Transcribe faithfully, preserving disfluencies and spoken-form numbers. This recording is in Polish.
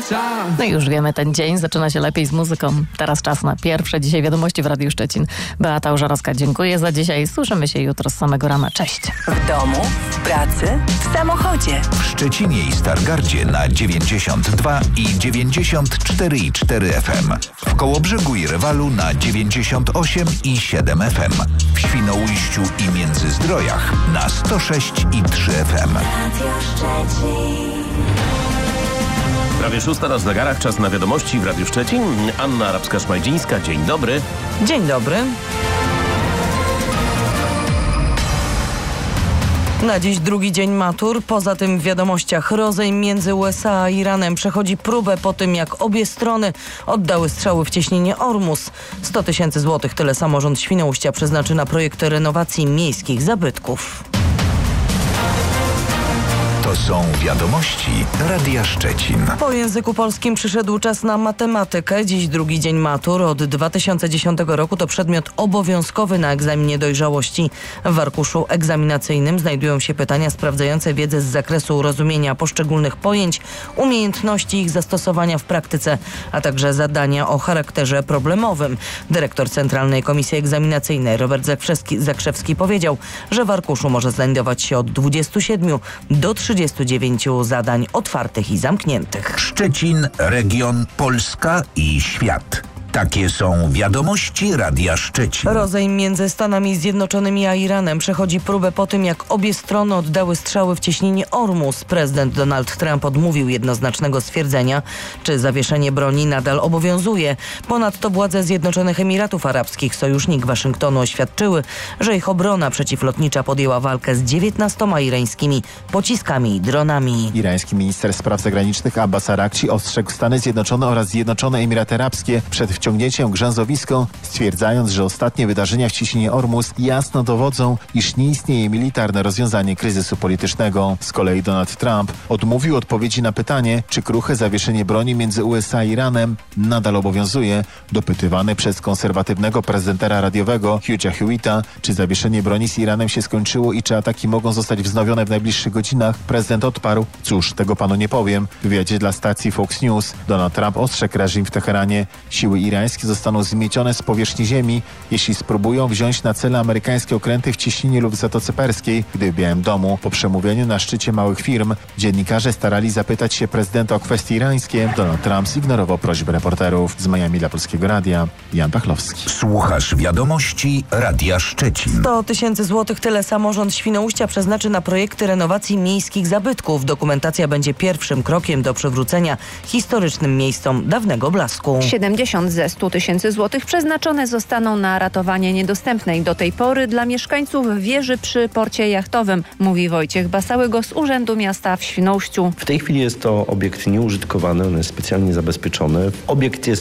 No i już wiemy, ten dzień zaczyna się lepiej z muzyką. Teraz czas na pierwsze dzisiaj wiadomości w Radiu Szczecin. Beata Użarowska, dziękuję za dzisiaj. Słyszymy się jutro z samego rana. Cześć. W domu, w pracy, w samochodzie. W Szczecinie i Stargardzie na dziewięćdziesiąt dwa i dziewięćdziesiąt cztery i cztery F M. W Kołobrzegu i Rewalu na dziewięćdziesiąt osiem i siedem F M. W Świnoujściu i Międzyzdrojach na sto sześć i trzy F M. Prawie szósta na zegarach, czas na wiadomości w Radiu Szczecin. Anna Arabska-Szmajdzińska, dzień dobry. Dzień dobry. Na dziś drugi dzień matur. Poza tym w wiadomościach rozejm między U S A a Iranem przechodzi próbę po tym, jak obie strony oddały strzały w cieśninie Ormus. sto tysięcy złotych tyle samorząd Świnoujścia przeznaczy na projekt renowacji miejskich zabytków. To są wiadomości Radia Szczecin. Po języku polskim przyszedł czas na matematykę. Dziś drugi dzień matur. Od dwa tysiące dziesiątego roku to przedmiot obowiązkowy na egzaminie dojrzałości. W arkuszu egzaminacyjnym znajdują się pytania sprawdzające wiedzę z zakresu rozumienia poszczególnych pojęć, umiejętności ich zastosowania w praktyce, a także zadania o charakterze problemowym. Dyrektor Centralnej Komisji Egzaminacyjnej Robert Zakrzewski, Zakrzewski powiedział, że w arkuszu może znajdować się od dwudziestu siedmiu do trzydziestu dziewięciu zadań otwartych i zamkniętych. Szczecin, region, Polska i świat. Takie są wiadomości Radia Szczecin. Rozejm między Stanami Zjednoczonymi a Iranem przechodzi próbę po tym, jak obie strony oddały strzały w cieśninie Ormus. Prezydent Donald Trump odmówił jednoznacznego stwierdzenia, czy zawieszenie broni nadal obowiązuje. Ponadto władze Zjednoczonych Emiratów Arabskich, sojusznik Waszyngtonu, oświadczyły, że ich obrona przeciwlotnicza podjęła walkę z dziewiętnastoma irańskimi pociskami i dronami. Irański minister spraw zagranicznych Abbas Arakci ostrzegł Stany Zjednoczone oraz Zjednoczone Emiraty Arabskie przed wciągnięciem w grzęzowisko, stwierdzając, że ostatnie wydarzenia w cieśninie Ormus jasno dowodzą, iż nie istnieje militarne rozwiązanie kryzysu politycznego. Z kolei Donald Trump odmówił odpowiedzi na pytanie, czy kruche zawieszenie broni między U S A i Iranem nadal obowiązuje. Dopytywany przez konserwatywnego prezentera radiowego Hugha Hewitta, czy zawieszenie broni z Iranem się skończyło i czy ataki mogą zostać wznowione w najbliższych godzinach, prezydent odparł: cóż, tego panu nie powiem. W wywiadzie dla stacji Fox News Donald Trump ostrzegł reżim w Teheranie: siły irańskie zostaną zmiecione z powierzchni ziemi, jeśli spróbują wziąć na cele amerykańskie okręty w Cieśninie lub w Zatoce Perskiej. Gdy w Białym Domu po przemówieniu na szczycie małych firm dziennikarze starali zapytać się prezydenta o kwestie irańskie, Donald Trump zignorował prośbę reporterów. Z Miami dla Polskiego Radia, Jan Pachlowski. Słuchasz wiadomości Radia Szczecin. sto tysięcy złotych tyle samorząd Świnoujścia przeznaczy na projekty renowacji miejskich zabytków. Dokumentacja będzie pierwszym krokiem do przywrócenia historycznym miejscom dawnego blasku. siedemdziesiąt ze stu tysięcy złotych przeznaczone zostaną na ratowanie niedostępnej do tej pory dla mieszkańców wieży przy porcie jachtowym, mówi Wojciech Basałygo z Urzędu Miasta w Świnoujściu. W tej chwili jest to obiekt nieużytkowany, on jest specjalnie zabezpieczony. Obiekt jest